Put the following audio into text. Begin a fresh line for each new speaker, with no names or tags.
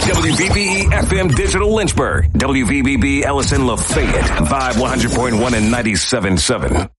WVBE FM Digital Lynchburg. WVBB Ellison Lafayette. Vibe 100.1 and 97.7.